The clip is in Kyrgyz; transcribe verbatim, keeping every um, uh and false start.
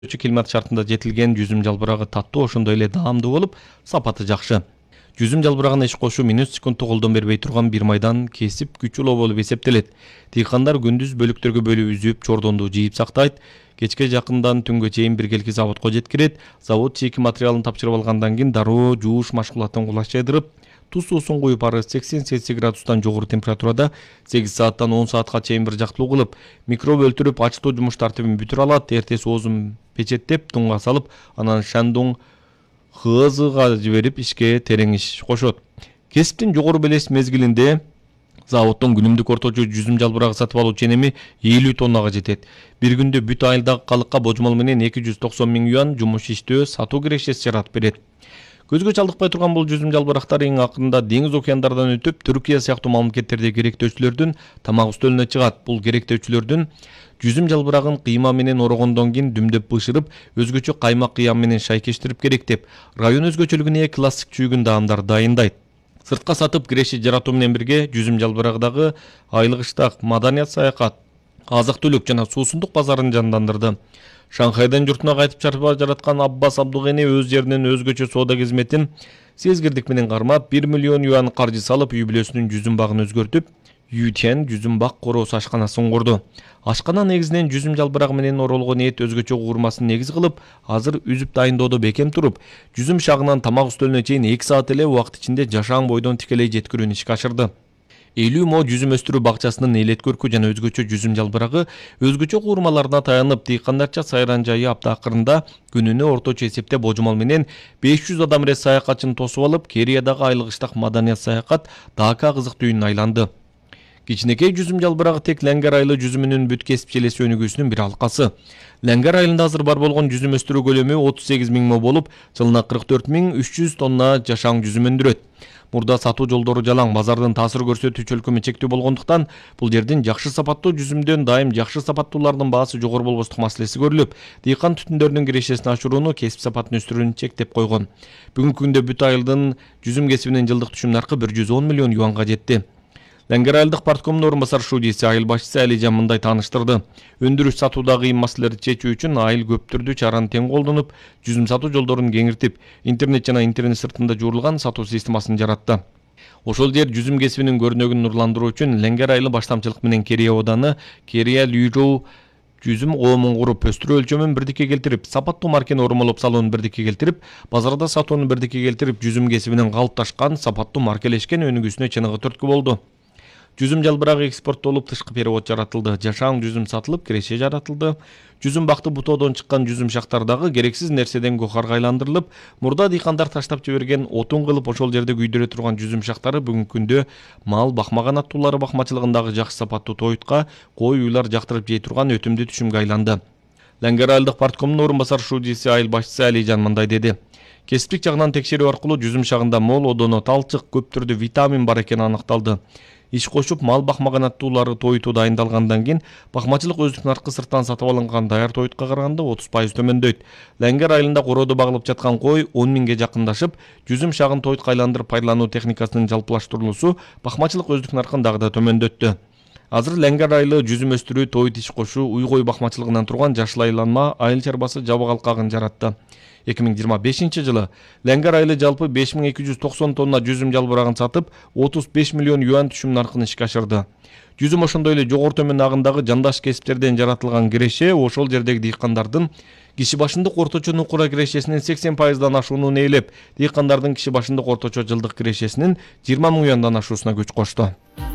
Климат шартында жетилген жүзүм жалбырагы таттуу, ошондой эле даамдуу болуп, сапаты жакшы. Жүзүм жалбырагына иш кошуу минут секундту колдон бербей турган бир майдан кесип күч улоо болуп эсептелет. Дыйкандар күндүз бөлүктөргө бөлүп үзүп, чордонду жыйып сактайт. Кечке жакындан түнгө чейин биргелки заводко жеткирет. Завод чийки материалын тапшырып алгандан кийин дароо жууш машкулатын кулашайдырып, туз суусун куюп ары сексен цельсий градустан жогору температурада сегиз сааттан он саатка чейин бир жактылуу кылып, микроб өлтүрүп, ачтоо жумуш тартибин бүтүрө алат. Эртеси оозун печеттеп, тунга салып, анан шандуң хызыга жиберип ишке терең иш кошот. Кесиптин жогору белес мезгилинде заводдон күнүмдүк орточо жүзүм жалбырагы сатып алуу ченеми элүү тоннага жетет. Бир күндө бүт айылдагы калыкка божмол менен эки жүз токсон миң юан жумуш иштөө, сатуу кирешеси жаратып берет. Көзгө чалдыкпай турган бул жүзүм жалбырактар эң акырында деңиз океандардан өтүп, Түркия сыяктуу мамлекеттерде керектөөчүлөрдүн тамак үстөлүнө чыгат. Бул керектөөчүлөрдүн жүзүм жалбырагын кыйма менен орогондон кийин дүмдөп бышырып, өзгөчө каймак кыям менен шайкештирип керектеп, район өзгөчөлүгүнө ээ классик чүйгүн даамдар дайындайт. Сыртка сатып киреше жаратуу менен бирге жүзүм жалбырагыдагы айлык иштак, маданият саякат, азык-түлүк жана суусундук базарын жандандырды. Шанхайдан журтуна кайтып чарба жараткан Аббас Абдугени өз жеринен өзгөчө соода кызметин сезгирдик менен кармап, бир миллион юан каржы салып, үй бүлөсүнүн жүзүм багын өзгөртүп, Ютен жүзүм бак короосу ашканасын курду. Ашкана негизинен жүзүм жалбырагы менен оролгон эт өзгөчө куурмасын негиз кылып, азыр үзүп дайындоодо бекем туруп, жүзүм шагынан тамак үстөлүнө чейин эки саат эле убакыт ичинде жашаң бойдон тикелей жеткирүүнү ишке ашырды. элүү мо жүзүм өстүрүү бакчасынын элет көркү жана өзгөчө жүзүм жалбырагы өзгөчө куурмаларына таянып, дыйкандарча сайран жайы апта акырында күнүнө орточо эсепте божмол менен беш жүз адам эле саякатчыны тосуп алып, Кериядагы айлык иштак маданият саякат Дака кызык түйүнүнө айланды. Кичинекей жүзүм жалбырагы тек Ләңгер айылы жүзүмүнүн бүт кесип желеси өнүгүүсүнүн бир алкасы. Ләңгер айылында азыр бар болгон жүзүм өстүрүү көлөмү отуз сегиз миң мо болуп, жылына кырк төрт миң үч жүз тонна жашаң жүзүм өндүрөт. Мурда сатуу жолдору жалаң, базардын таасир көрсөтүү чөлкөмү чектүү болгондуктан, бул жердин жакшы сапаттуу жүзүмдөн дайым жакшы сапаттуулардын баасы жогору болбостук маселеси көрүлүп, дыйкан түтүндөрдүн кирешесин ашырууну, кесип сапатын өстүрүүнү чектеп койгон. Бүгүнкү күндө бүт айылдын жүзүм кесибинин жылдык түшүм наркы бир жүз он миллион юанга жетти. Ләңгер айылдык парткомдун орун басар шуудиси, айыл башчысы Алижан мындай тааныштырды. Өндүрүш сатуудагы кыйын маселелерди чечүү үчүн айыл көп түрдүү чараны тең колдонуп, жүзүм сатуу жолдорун кеңиртип, интернет жана интернет сыртында жуурулган сатуу системасын жаратты. Ошол жер жүзүм кесибинин көрүнөгүн нурландыруу үчүн Ләңгер айылы баштамчылык менен Керия ооданы Керия Лүйрүү жүзүм коомун куруп, өстүрүү өлчөмүн бирдикке келтирип, сапаттуу маркени ормолоп салууну бирдикке келтирип, базарда сатууну бирдикке келтирип, жүзүм кесибинин калыпташкан, сапаттуу маркелешкен өнүгүүсүнө чыныгы түрткү болду. Жүзүм жалбырагы экспорттолуп, тышкы перевод жаратылды, жашаң жүзүм сатылып, киреше жаратылды. Жүзүм бакты бутоодон чыккан жүзүм шактардагы керексиз нерседен гохарга айландырылып, мурда дыйкандар таштап жиберген, отун кылып ошол жерде күйдүрө турган жүзүм шактары бүгүнкү күндө мал бакмаган аттуулары бакмачылыгындагы жакшы сапаттуу тоютка, кой уйлар жактырып жей турган өтүмдүү түшүмгө айланды. Ләңгер айылдык парткомдун орун басар шуудиси, айыл башчысы Алижан мындай деди. Кесиптик жагынан текшерүү аркылуу жүзүм шагында мол одоно, талчык, көп түрдүү витамин бар экени аныкталды. Иш кошуп, мал бакмаган аттуулары тоюту дайындалгандан кийин бакмачылык өздүк наркы сырттан сатып алынган даяр тоютка караганда отуз пайыз төмөндөйт. Ләңгер айылында кородо багылып жаткан кой он миңге жакындашып, жүзүм шагын тоютка айландырып пайдалануу техникасынын жалпылаштырылуусу бакмачылык өздүк наркын дагы да төмөндөттү. Азыр Ләңгер айылы жүзүм өстүрүү, тоют иш кошуу, уй-кой бакмачылыгынан турган жашыл айланма айыл чарбасы жабык алкагын жаратты. эки миң жыйырма бешинчи жылы Ләңгер айылы жалпы беш миң эки жүз токсон тонна жүзүм жалбырагын сатып, отуз беш миллион юан түшүм наркын ишке ашырды. Жүзүм ошондой эле жогору төмөн агындагы жандаш кесиптерден жаратылган киреше ошол жердеги дыйкандардын киши башындык орточо нукура кирешесинин сексен пайыздан ашуунун ээлеп, дыйкандардын киши башындык орточо жылдык кирешесинин жыйырма миң юандан ашуусуна күч кошту.